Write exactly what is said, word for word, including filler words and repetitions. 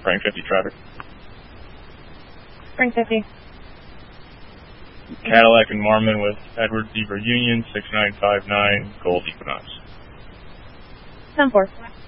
Spring fifty traffic. Spring fifty. Cadillac and Marmon with Edward Zebra Union, six nine five nine, Gold Equinox. ten four.